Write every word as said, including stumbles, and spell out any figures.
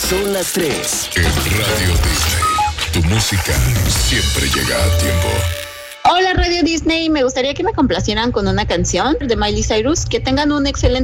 Son las tres. En Radio Disney, tu música siempre llega a tiempo. Hola Radio Disney, me gustaría que me complacieran con una canción de Miley Cyrus. Que tengan un excelente